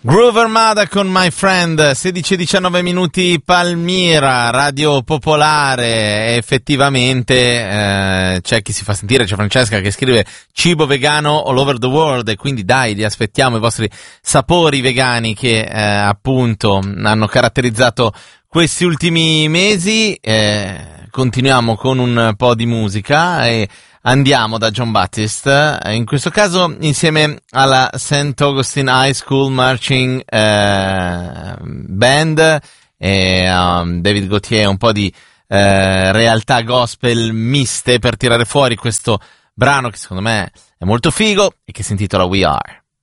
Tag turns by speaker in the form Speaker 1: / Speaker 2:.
Speaker 1: Groove Armada con My Friend, 16-19 minuti, Palmira, Radio Popolare. Effettivamente c'è chi si fa sentire, c'è Francesca che scrive cibo vegano all over the world, e quindi dai, li aspettiamo i vostri sapori vegani che appunto hanno caratterizzato questi ultimi mesi. Continuiamo con un po' di musica e andiamo da John Baptiste, in questo caso insieme alla St. Augustine High School Marching Band e David Gauthier, un po' di realtà gospel miste per tirare fuori questo brano che secondo me è molto figo e che si intitola We Are.